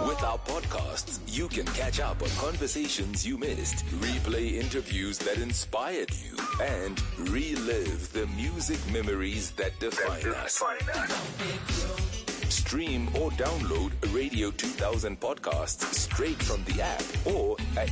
With our podcasts, you can catch up on conversations you missed, replay interviews that inspired you, and relive the music memories that define us. Stream or download Radio 2000 podcasts straight from the app or at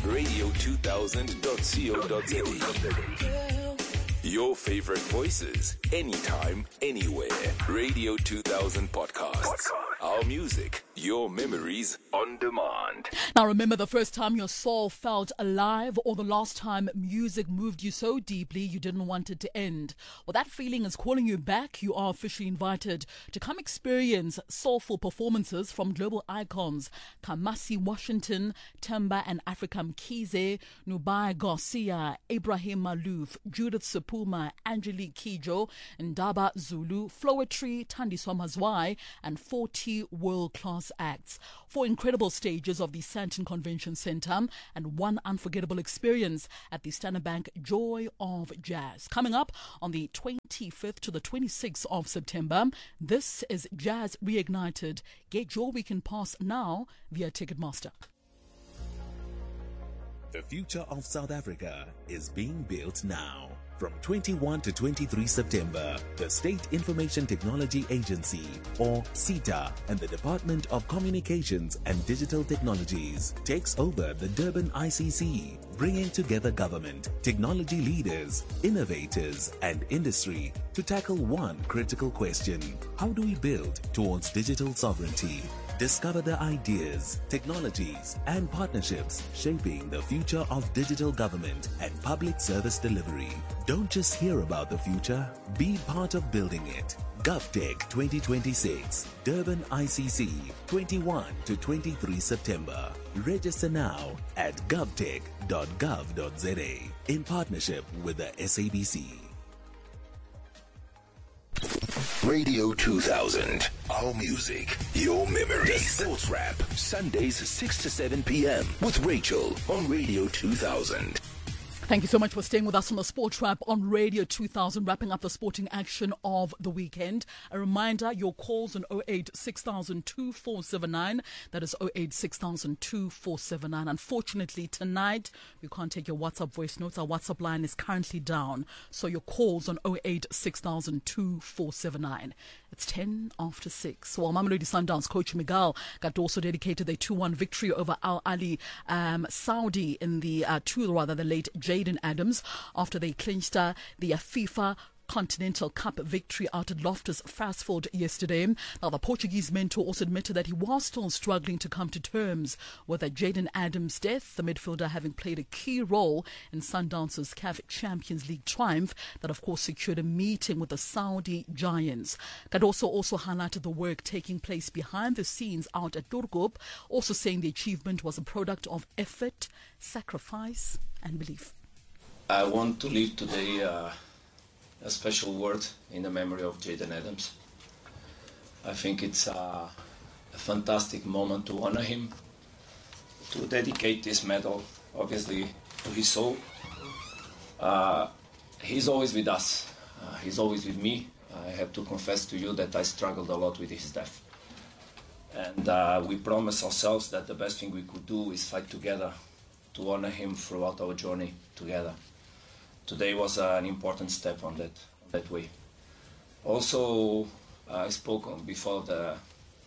radio2000.co.za. Your favorite voices, anytime, anywhere. Radio 2000 podcasts. Our music, your memories on demand. Now remember the first time your soul felt alive, or the last time music moved you so deeply you didn't want it to end. Well, that feeling is calling you back. You are officially invited to come experience soulful performances from global icons Kamasi Washington, Temba and Africa Mkhize, Nubai Garcia, Ibrahim Malouf, Judith Sepuma, Angelique Kidjo, Ndaba Zulu, Flowetry, Thandiswa Mazwai, and 40 world-class acts. 4 incredible stages of the Sandton Convention Centre and 1 unforgettable experience at the Standard Bank Joy of Jazz. Coming up on the 25th to the 26th of September, this is Jazz Reignited. Get your weekend pass now via Ticketmaster. The future of South Africa is being built now. From 21 to 23 September, the State Information Technology Agency, or SITA, and the Department of Communications and Digital Technologies takes over the Durban ICC, bringing together government, technology leaders, innovators, and industry to tackle one critical question: how do we build towards digital sovereignty? Discover the ideas, technologies, and partnerships shaping the future of digital government and public service delivery. Don't just hear about the future, be part of building it. GovTech 2026, Durban ICC, 21 to 23 September. Register now at govtech.gov.za in partnership with the SABC. Radio 2000. Our music, your memories. Sports Rap. Sundays 6 to 7 p.m. with Rachel on Radio 2000. Thank you so much for staying with us on the Sports Wrap on Radio 2000, wrapping up the sporting action of the weekend. A reminder, your calls on 08 6000 2479. That is 08 6000 2479. Unfortunately, tonight, we can't take your WhatsApp voice notes. Our WhatsApp line is currently down. So your calls on 08 6000 2479. It's 10 after 6. While Mamelodi Sundowns coach Miguel got also dedicated their 2-1 victory over Al Ali Saudi in the the late Jaden Adams, after they clinched the FIFA Continental Cup victory out at Loftus Versfeld yesterday. Now, the Portuguese mentor also admitted that he was still struggling to come to terms with Jaden Adams' death, the midfielder having played a key role in Sundowns' CAF Champions League triumph that, of course, secured a meeting with the Saudi giants. Cardoso also highlighted the work taking place behind the scenes out at Turgop, also saying the achievement was a product of effort, sacrifice, and belief. I want to leave today a special word in the memory of Jaden Adams. I think it's a fantastic moment to honor him, to dedicate this medal, obviously, to his soul. He's always with us. He's always with me. I have to confess to you that I struggled a lot with his death. And we promised ourselves that the best thing we could do is fight together to honor him throughout our journey together. Today was an important step on that way. Also, I spoke before the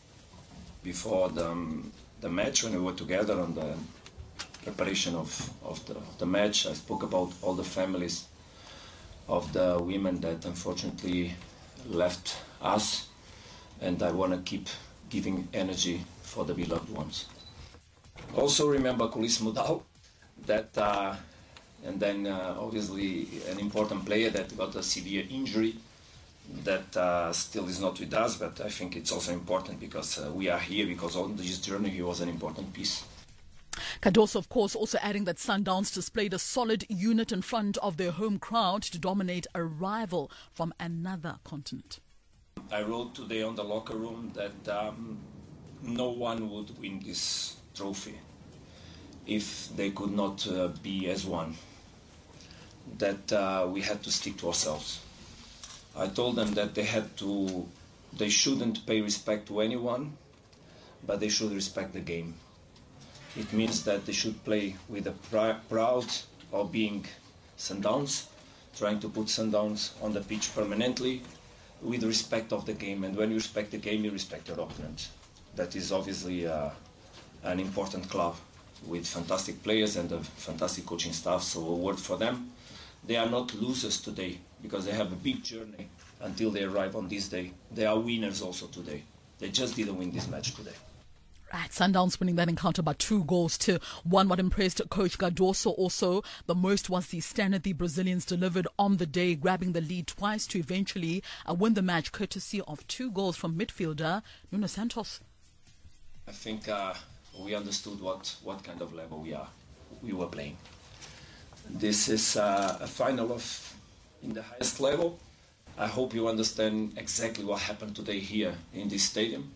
match when we were together on the preparation of the match. I spoke about all the families of the women that unfortunately left us, and I want to keep giving energy for the beloved ones. Also remember Kulis Mudal, that and then obviously an important player that got a severe injury that still is not with us, but I think it's also important because we are here because on this journey he was an important piece. Cardoso, of course, also adding that Sundowns displayed a solid unit in front of their home crowd to dominate a rival from another continent. I wrote today on the locker room that no one would win this trophy if they could not be as one, that we had to stick to ourselves. I told them that they shouldn't pay respect to anyone, but they should respect the game. It means that they should play with a proud of being Sundowns, trying to put Sundowns on the pitch permanently with respect of the game. And when you respect the game, you respect your opponent. That is obviously an important club with fantastic players and a fantastic coaching staff, so a word for them. They are not losers today because they have a big journey until they arrive on this day. They are winners also today. They just didn't win this match today. Right, Sundowns winning that encounter by 2-1. What impressed Coach Cardoso also the most was the standard the Brazilians delivered on the day, grabbing the lead twice to eventually win the match, courtesy of 2 goals from midfielder Nuno Santos. I think we understood what kind of level we were playing. This is a final in the highest level. I hope you understand exactly what happened today here in this stadium.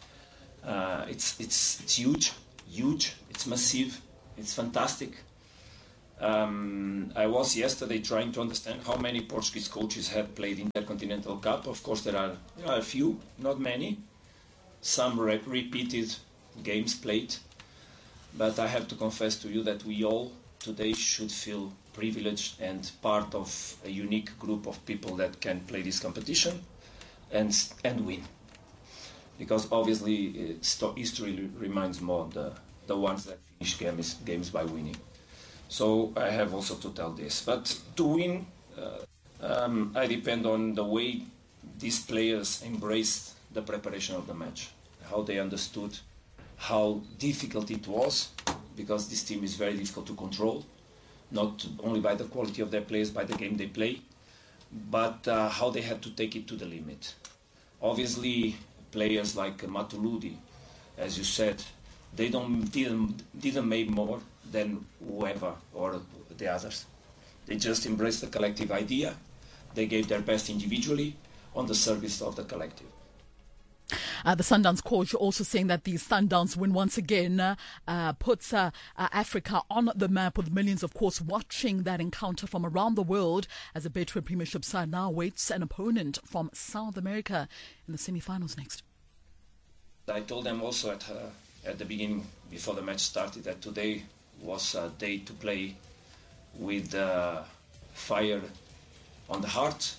It's huge, it's massive, it's fantastic. I was yesterday trying to understand how many Portuguese coaches have played Intercontinental Cup. Of course, there are a few, not many. Some repeated games played. But I have to confess to you that we all today should feel privileged and part of a unique group of people that can play this competition and win. Because obviously history reminds more the ones that finish games by winning. So I have also to tell this. But to win, I depend on the way these players embraced the preparation of the match, how they understood how difficult it was, because this team is very difficult to control, not only by the quality of their players, by the game they play, but how they had to take it to the limit. Obviously, players like Matuludi, as you said, they didn't make more than whoever or the others. They just embraced the collective idea. They gave their best individually on the service of the collective. The Sundowns coach also saying that the Sundowns win once again puts Africa on the map, with millions, of course, watching that encounter from around the world, as a Betway Premiership side now awaits an opponent from South America in the semi-finals next. I told them also at the beginning, before the match started, that today was a day to play with fire on the heart,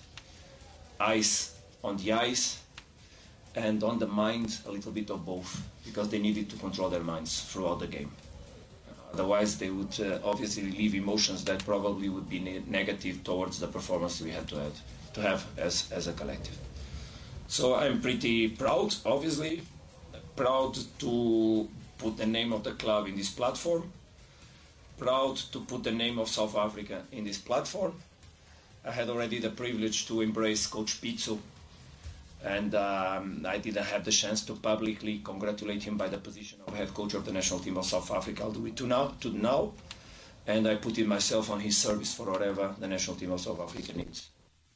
ice on the eyes, and on the mind, a little bit of both, because they needed to control their minds throughout the game. Otherwise, they would obviously relieve emotions that probably would be negative towards the performance we had to have as a collective. So I'm pretty proud, obviously, proud to put the name of the club in this platform, proud to put the name of South Africa in this platform. I had already the privilege to embrace Coach Pitso, and I didn't have the chance to publicly congratulate him by the position of head coach of the national team of South Africa. I'll do it to now, and I put in myself on his service for whatever the national team of South Africa needs.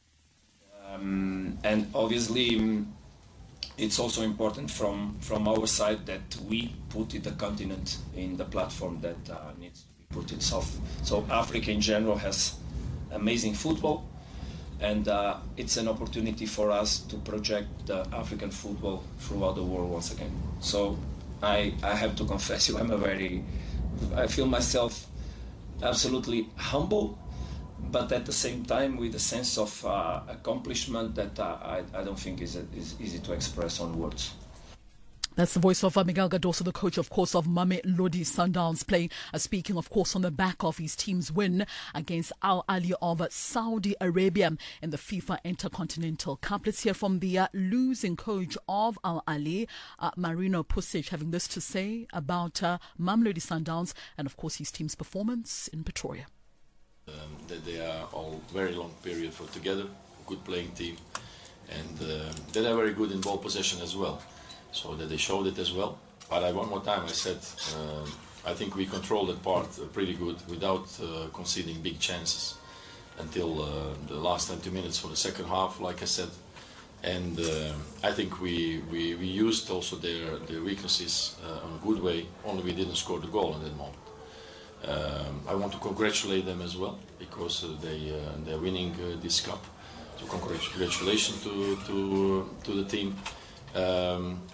And obviously, it's also important from our side that we put the continent in the platform that needs to be put itself. So Africa in general has amazing football, and it's an opportunity for us to project the African football throughout the world once again. So I have to confess you, I feel myself absolutely humble, but at the same time with a sense of accomplishment that I don't think is easy to express on words. That's the voice of Miguel Cardoso, the coach, of course, of Mamelodi Sundowns, playing, speaking, of course, on the back of his team's win against Al Ahly of Saudi Arabia in the FIFA Intercontinental Cup. Let's hear from the losing coach of Al Ahly, Marino Pusic, having this to say about Mamelodi Sundowns and, of course, his team's performance in Pretoria. That they are all very long period for together, a good playing team, and that they are very good in ball possession as well. So that they showed it as well. But one more time I said, I think we controlled that part pretty good without conceding big chances until the last 20 minutes for the second half, like I said. And I think we used also their weaknesses in a good way, only we didn't score the goal in that moment. I want to congratulate them as well, because they're winning this cup. So congratulations to the team.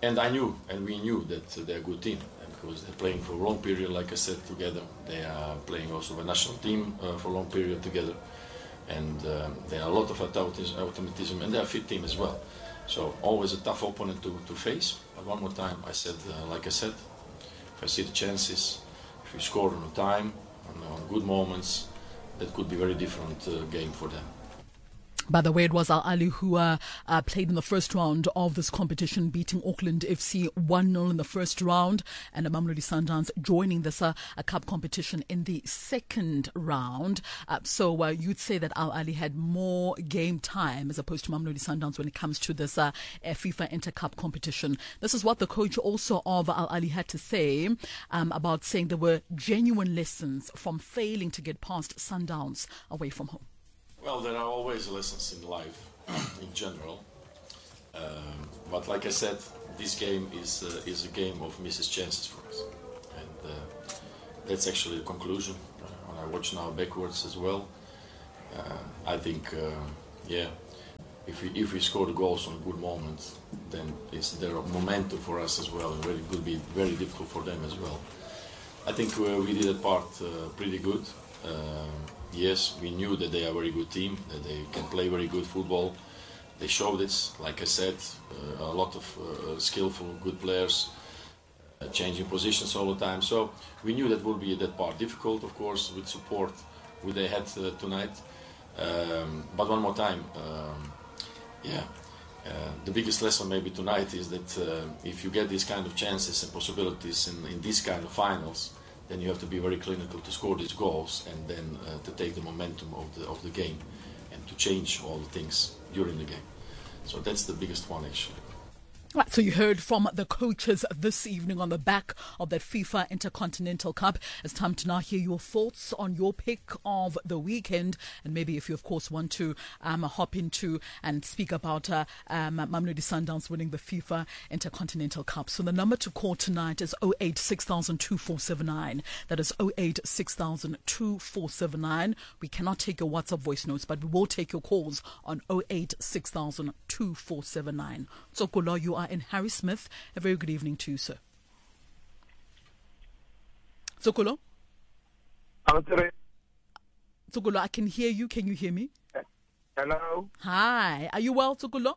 And I knew, and we knew that they're a good team because they're playing for a long period, like I said, together. They are playing also a national team for a long period together. And there are a lot of automatism, and they're a fit team as well. So always a tough opponent to face. But one more time, I said, like I said, if I see the chances, if we score on time, on good moments, that could be a very different game for them. By the way, it was Al Ahly who played in the first round of this competition, beating Auckland FC 1-0 in the first round, and the Mamelodi Sundowns joining this cup competition in the second round. So you'd say that Al Ahly had more game time as opposed to Mamelodi Sundowns when it comes to this FIFA Inter-Cup competition. This is what the coach also of Al Ahly had to say about saying there were genuine lessons from failing to get past Sundowns away from home. Well, there are always lessons in life, in general. But like I said, this game is a game of missed chances for us. And that's actually the conclusion. When I watch now backwards as well, I think, if we score the goals on a good moment, then there a momentum for us as well, and it will be very difficult for them as well. I think we did that part pretty good. Yes, we knew that they are a very good team, that they can play very good football. They showed it, like I said, a lot of skillful, good players, changing positions all the time. So we knew that would be that part difficult, of course, with support with they had tonight. But one more time, the biggest lesson maybe tonight is that if you get these kind of chances and possibilities in these kind of finals, then you have to be very clinical to score these goals and then to take the momentum of the game and to change all the things during the game. So that's the biggest one, actually. Right, so you heard from the coaches this evening on the back of that FIFA Intercontinental Cup. It's time to now hear your thoughts on your pick of the weekend, and maybe if you, of course, want to hop into and speak about Mamelodi Sundowns winning the FIFA Intercontinental Cup. So the number to call tonight is 08 6000 2479. That is 08 6000 2479. We cannot take your WhatsApp voice notes, but we will take your calls on 08 6000 2479. So Kolo, you are in Harry Smith. A very good evening to you, sir. Tsokolo? Tsokolo, I can hear you. Can you hear me? Hello. Hi. Are you well, Tsokolo?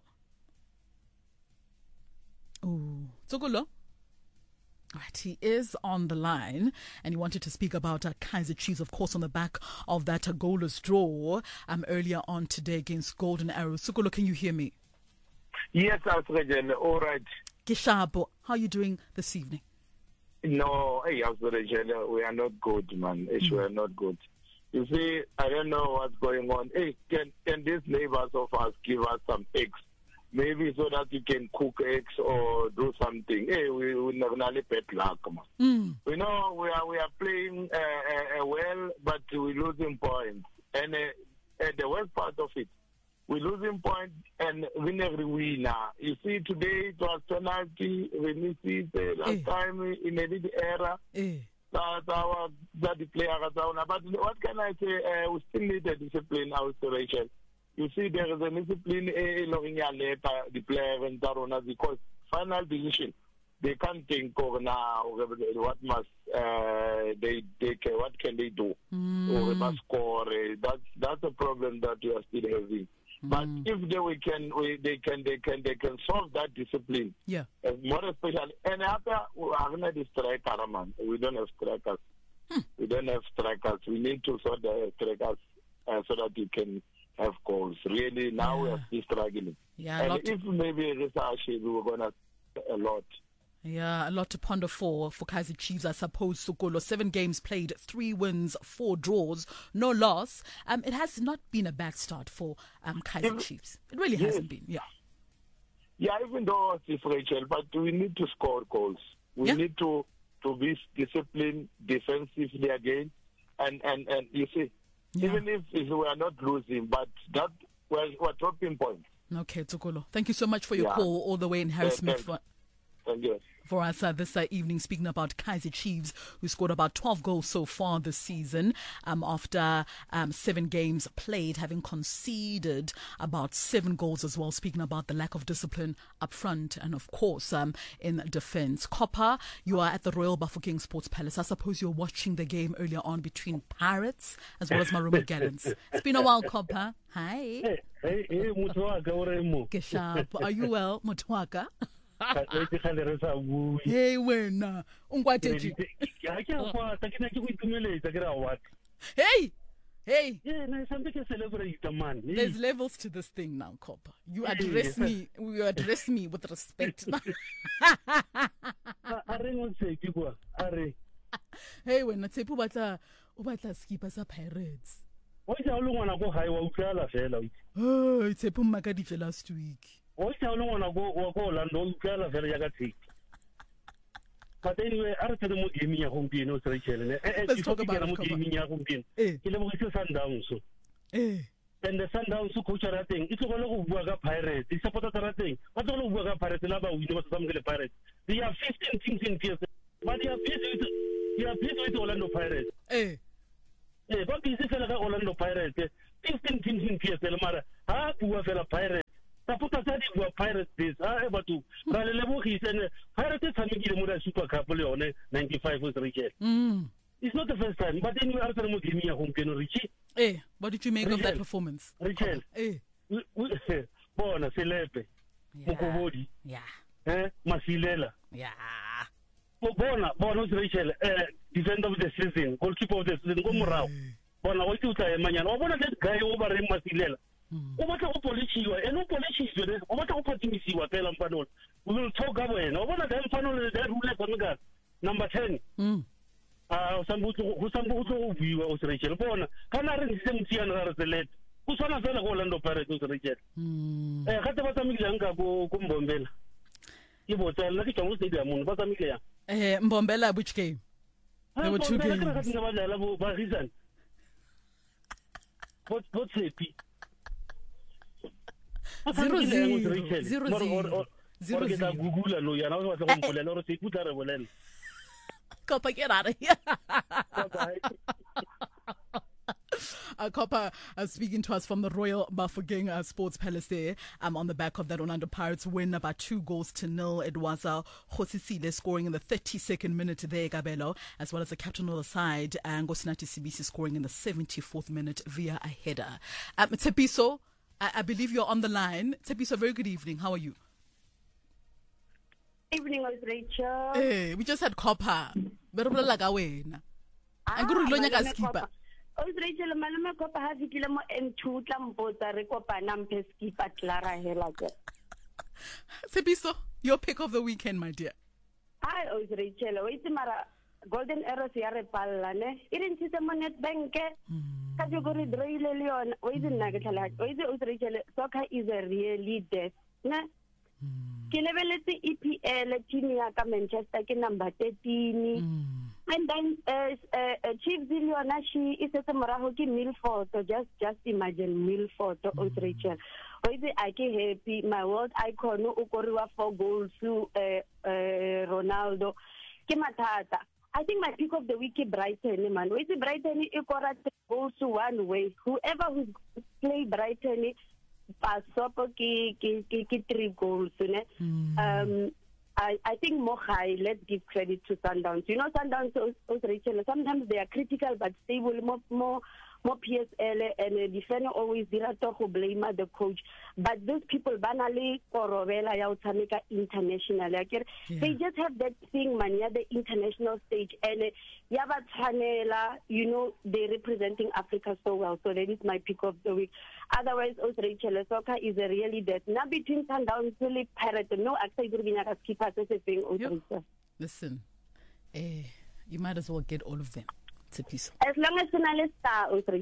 Oh, Tsokolo? Right, he is on the line, and he wanted to speak about Kaizer Chiefs, of course, on the back of that goalless draw earlier on today against Golden Arrows. Tsokolo, can you hear me? Yes, Alfred, all right. Kishabo, how are you doing this evening? No, hey, Alfred, we are not good, man. We are not good. You see, I don't know what's going on. Hey, can these neighbors of us give us some eggs? Maybe so that we can cook eggs or do something. Hey, we never bad luck, man. We know we are playing well, but we're losing points. And the worst part of it, we're losing points and we never win now. You see, today it was penalty. We missed it last time in a little era. That's the player. But what can I say? We still need a discipline alteration. You see, there is a discipline the player in Tarona because final decision. They can't think of now what must what can they do or we must score. That's a problem that we are still having. But if they can solve that discipline, more especially. And after we have the striker, man. We don't have strikers. We don't have strikers. We need to sort the strikers so that we can have goals. Really, now we are still struggling. And if maybe research, we were gonna a lot. Yeah, a lot to ponder for Kaizer Chiefs, I suppose, Tsokolo. 7 games played, 3 wins, 4 draws, no loss. It has not been a bad start for Kaizer Chiefs. It really hasn't been, Yeah, even though it's differential, but we need to score goals. We need to be disciplined defensively again. And you see, even if we are not losing, but that we're dropping points. Okay, Tsokolo. Thank you so much for your call all the way in Harry Smith. Thank you. For us this evening, speaking about Kaizer Chiefs, who scored about 12 goals so far this season after 7 games played, having conceded about 7 goals as well, speaking about the lack of discipline up front and, of course, in defence. Copper, you are at the Royal Bafokeng Sports Palace. I suppose you're watching the game earlier on between Pirates as well as Marumo Gallants. It's been a while, Copper. Hi. Hey, Mutwaka, Kesharp. Are you well, Mutwaka? Hey, when Hey! There's levels to this thing now, Copper. You address me with respect. Hey, when I say Pubata skipper sa Pirates. Oh, it's a Pumakadi last week. But anyway, let's talk about and the Sundowns coach are thing. It's all over Pirates. It's supported a thing. What's all over Pirates? We know some Pirates. They have 15 teams in PS, but they are busy with Orlando Pirates. But this is like Orlando Pirates. 15 teams in PS, Mara. Ah, who are Pirates? Supporters were Pirates this. But to Raleigh, he said, Pirates have been Super Cup on 95 was Richard. It's not the first time, but then we are going to give me a home piano, Richie. What did you make of that performance? Richard. Bona Celepe. Mukobodi. Masilela. Bona Rachel, defender of the season, goalkeeper of the season, Gomorrao. Bona, what you say, Manyan? I want that guy over in Masilela. What a policy you are, and no policy is there. What a opportunity you are telling Panon. We will talk away. No one of them Panon that who let on God. Number 10. Sambuto view was Rachel. Bona, Canary Semtian Razelet. Who's on a Orlando Pirates was Rachel. Hatabatamilanga go Kumbombela. You will tell Lucky Thomas the Moon, Batamila. Mbombela, which game? There were 2 games. What's it? 0-0. Copper, get out of here. Copper speaking to us from the Royal Bafokeng Sports Palace there on the back of that Orlando Pirates win about 2-0. It was Khosisile scoring in the 32nd minute there, Gabelo, as well as the captain of the side, Ngosinati Sibisi scoring in the 74th minute via a header. Tsepiso, I believe you're on the line. Tsepiso, very good evening. How are you? Evening, Rachel. Hey, we just had Copper. Pero like awena. I'm going to learn skipper. Rachel, malama Copper has ikile mo N2 tla mpotsa re kopana mphe skipper Clara hela ke. Tsepiso, your pick of the weekend, my dear. Hi, Rachel. Wait mara Golden Arrows ya re palla ne. Irin tse mo Nedbank ka jo go re draile le yona. Wait nna ke tlhala. Wait Rachel, soccer is a really death. Ne? Ke lebeletse EPL team ya ka Manchester ke number 13. And then Chiefs Leona she is at morago ke Milford. So just imagine Milford Rachel. I ke happy my world icon o koriwa 4 goals to Ronaldo. Ke mathata. I think my pick of the week is Brighton, man. Brighton e kora 3 goals to 1 way. Whoever who play Brighton pass up ke 3 goals, ne? I think more high, let's give credit to Sundowns. You know, Sundowns also Rachel, sometimes they are critical but stable, more PSL, and the defender always who blame the coach. But those people banally Korovela Yautamika international. They just have that thing, man, the international stage. And Yaba Chanela, you know, they're representing Africa so well. So that is my pick of the week. Otherwise, also Rachel, soccer is a really death. Now between Sundowns, really Pirates, no actually Gurvina skipper thing. Listen, you might as well get all of them. It's a piece. As long as it's a star, Rachel.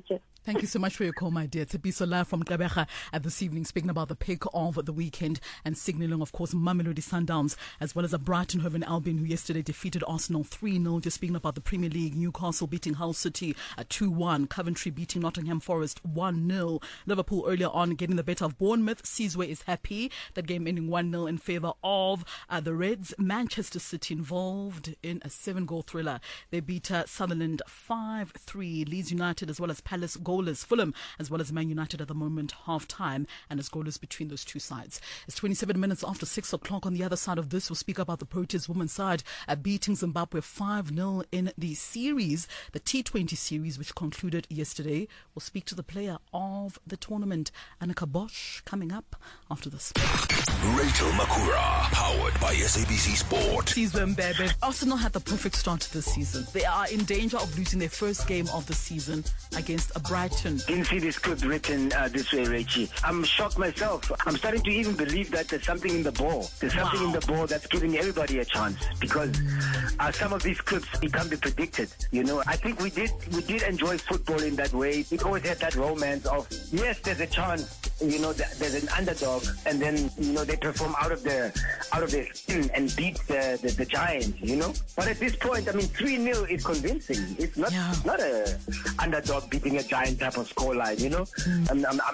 Thank you so much for your call, my dear. Tsepiso live from Gqeberha this evening, speaking about the pick of the weekend and signalling, of course, Mamelodi Sundowns, as well as a Brighton Hove Albion, who yesterday defeated Arsenal 3-0. Just speaking about the Premier League, Newcastle beating Hull City 2-1. Coventry beating Nottingham Forest 1-0. Liverpool earlier on getting the better of Bournemouth. Sizwe is happy. That game ending 1-0 in favour of the Reds. Manchester City involved in a 7-goal thriller. They beat Sunderland 5-3. Leeds United as well as Palace goalless. Fulham as well as Man United at the moment half-time, and it's goalless between those two sides. It's 27 minutes after 6 o'clock. On the other side of this, we'll speak about the Proteas women's side beating Zimbabwe 5-0 in the series, the T20 series, which concluded yesterday. We'll speak to the player of the tournament, Annika Bosch, coming up after this. Rachel Makura, powered by SABC Sport. Sizwe Mbebe. Arsenal had the perfect start to this season. They are in danger of losing their first game of the season against a Brighton. Didn't see this script written this way, Richie. I'm shocked myself. I'm starting to even believe that there's something in the ball. There's something in the ball that's giving everybody a chance, because some of these scripts, it can't be predicted. You know, I think we did enjoy football in that way. It always had that romance of, yes, there's a chance. You know, there's an underdog, and then, you know, they perform out of their skin and beat the giant, you know. But at this point, I mean, 3-0 is convincing. It's not a underdog beating a giant type of scoreline, you know. I'm